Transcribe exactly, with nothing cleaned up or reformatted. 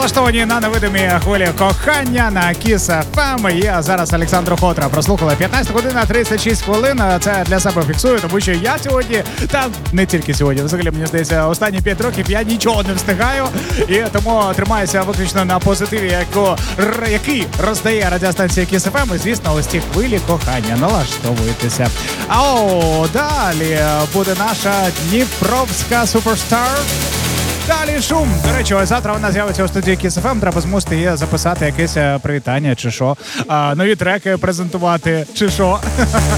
налаштовані на невидимі хвилі кохання на Кіс еф ем. Я зараз Олександру Хотра прослухали п'ятнадцята година тридцять шість хвилин. Це для себе фіксую, тому що я сьогодні, та не тільки сьогодні, взагалі, мені здається, останні п'ять років я нічого не встигаю. І тому тримаюся виключно на позитиві, яко, який роздає радіостанція Кіс еф ем. І, звісно, ось ці хвилі кохання. Налаштовуйтеся. А о, далі буде наша Дніпровська суперстар. Далі шум. До речі, ось завтра вона з'явиться у студії Кіс еф ем. Треба змусити її записати якесь привітання чи що. А, нові треки презентувати чи що.